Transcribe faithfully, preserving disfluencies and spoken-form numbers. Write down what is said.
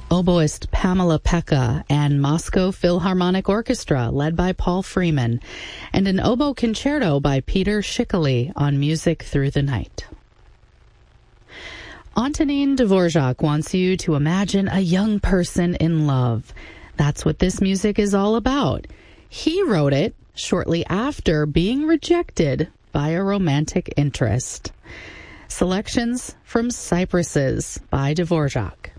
oboist Pamela Pekka and Moscow Philharmonic Orchestra led by Paul Freeman, and an oboe concerto by Peter Schickele on Music Through the Night. Antonin Dvorak wants you to imagine a young person in love. That's what this music is all about. He wrote it shortly after being rejected by a romantic interest. Selections from Cypresses by Dvorak.